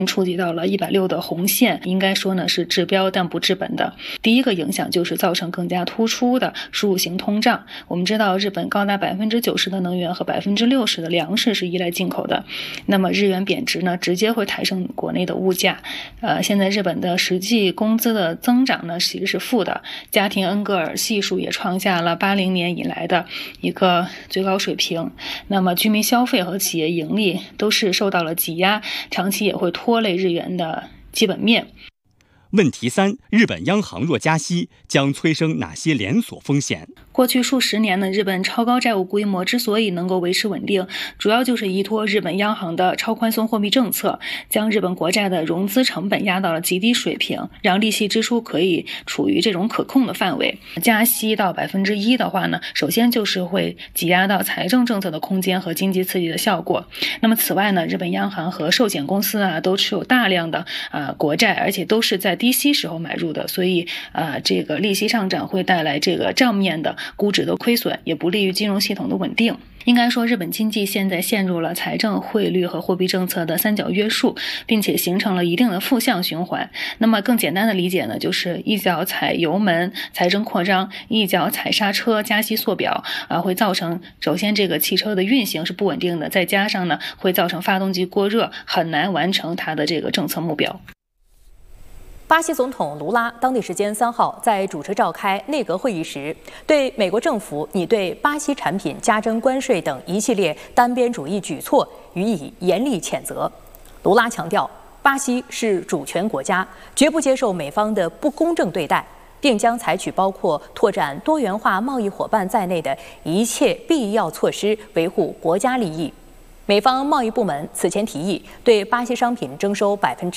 触及到了160的红线，应该说呢是治标但不治本的。第一个影响就是造成更加突出的输入型通胀。我们知道日本高达90%的能源和60%的粮食是依赖进口的，那么日元贬值呢，直接会抬升国内的物价。现在日本的实际工资的增长呢其实是负的，家庭恩格尔系数也创下了80年以来的一个最高水平。那么居民消费和企业盈利都是受到了挤压，长期也会拖累日元的基本面。 问题3：日本央行若加息，将催生哪些连锁风险？ 过去数十年呢，日本超高债务规模之所以能够维持稳定，主要就是依托日本央行的超宽松货币政策，将日本国债的融资成本压到了极低水平，让利息支出可以处于这种可控的范围。加息到1%的话呢，首先就是会挤压到财政政策的空间和经济刺激的效果。那么此外呢，日本央行和寿险公司都持有大量的国债，而且都是在低息时候买入的，所以这个利息上涨会带来这个账面的估值的亏损，也不利于金融系统的稳定。应该说日本经济现在陷入了财政、汇率和货币政策的三角约束，并且形成了一定的负向循环。那么更简单的理解呢，就是一脚踩油门财政扩张，一脚踩刹车加息缩表，会造成首先这个汽车的运行是不稳定的，再加上呢会造成发动机过热，很难完成它的这个政策目标。 巴西总统卢拉当地时间3号在主持召开内阁会议时，对美国政府拟对巴西产品加征关税等一系列单边主义举措予以严厉谴责。卢拉强调，巴西是主权国家，绝不接受美方的不公正对待，并将采取包括拓展多元化贸易伙伴在内的一切必要措施，维护国家利益。美方贸易部门此前提议对巴西商品征收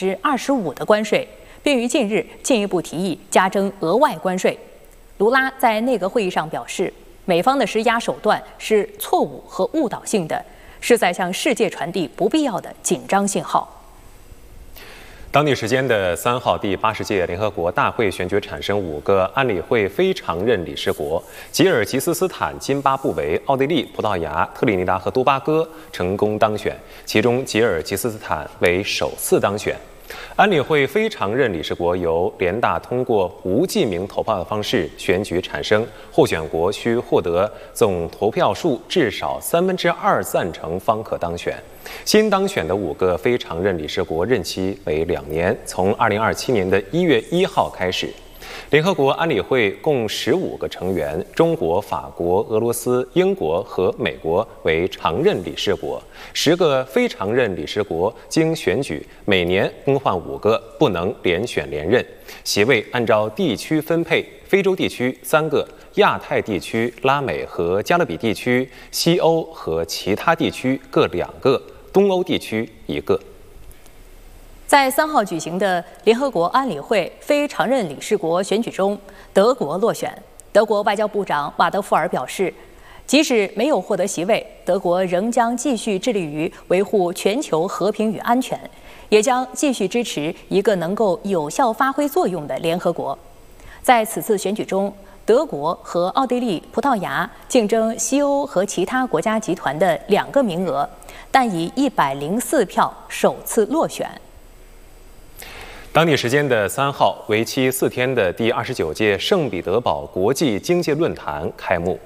25%的关税，并于近日进一步提议加征额外关税。卢拉在内阁会议上表示，美方的施压手段是错误和误导性的，是在向世界传递不必要的紧张信号。 当地时间的3号，第80届联合国大会选举产生5个安理会非常任理事国，吉尔吉斯斯坦、津巴布韦、奥地利、葡萄牙、特立尼达和多巴哥成功当选，其中吉尔吉斯斯坦为首次当选。安理会非常任理事国由联大通过无记名投票的方式选举产生，候选国需获得总投票数至少2/3赞成方可当选。新当选的5个非常任理事国任期为2年，从2027年的1月1号开始。联合国安理会共15个成员，中国、法国、俄罗斯、英国和美国为常任理事国，10个非常任理事国经选举，每年更换5个，不能连选连任。席位按照地区分配，非洲地区3个，亚太地区、拉美和加勒比地区、西欧和其他地区各2个，东欧地区1个。 在3号举行的联合国安理会非常任理事国选举中，德国落选。德国外交部长瓦德福尔表示，即使没有获得席位，德国仍将继续致力于维护全球和平与安全，也将继续支持一个能够有效发挥作用的联合国。在此次选举中，德国和奥地利、葡萄牙竞争西欧和其他国家集团的2个名额，但以104票首次落选。 当地时间的3号，为期4天的第29届圣彼得堡国际经济论坛开幕。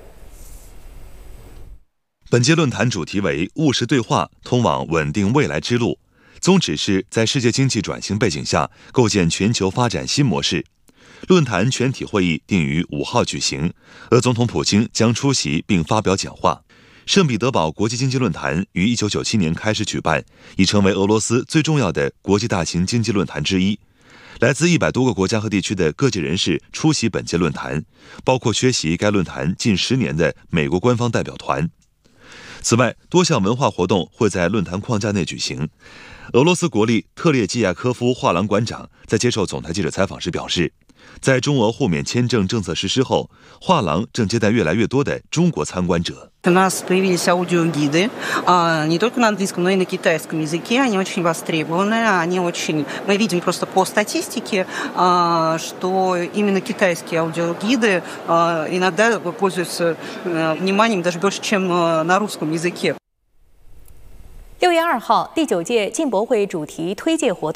本届论坛主题为务实对话，通往稳定未来之路，宗旨是在世界经济转型背景下构建全球发展新模式。论坛全体会议定于5号举行，俄总统普京将出席并发表讲话。圣彼得堡国际经济论坛于1997年开始举办，已成为俄罗斯最重要的国际大型经济论坛之一。来自100多个国家和地区的各界人士出席本届论坛，包括缺席该论坛近10年的美国官方代表团。此外，多项文化活动会在论坛框架内举行。俄罗斯国立特列季亚科夫画廊馆长在接受总台记者采访时表示，在中俄互免签证政策实施后，画廊正接待越来越多的中国参观者。 У нас появились аудиогиды, не только на английском, но и на китайском языке. Они очень востребованы, мы видим просто по статистике, что именно китайские аудиогиды иногда пользуются вниманием даже больше, чем на русском языке. 6月2号，第9届进博会主题推介活动